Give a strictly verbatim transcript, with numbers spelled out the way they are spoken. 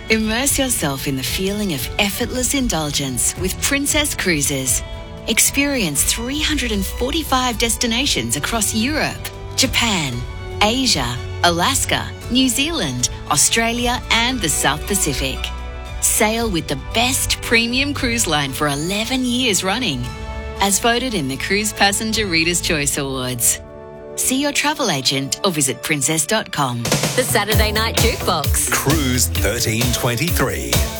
Immerse yourself in the feeling of effortless indulgence with Princess Cruises. Experience three hundred forty-five destinations across Europe, Japan, Asia, Alaska, New Zealand, Australia and the South Pacific. Sail with the best premium cruise line for eleven years running, as voted in the Cruise Passenger Reader's Choice Awards. See your travel agent or visit princess dot com. The Saturday Night Jukebox. Cruise thirteen twenty-three.